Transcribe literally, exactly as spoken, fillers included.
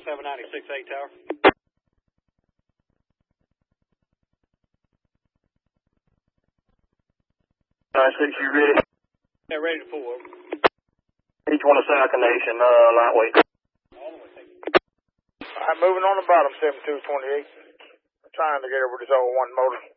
seven ninety-six eight tower. nine six, you ready? Yeah, ready to pull over. Each one of South Nation, uh, lightweight. I'm moving on the bottom, seven two twenty-eight. Trying to get over this old one motor.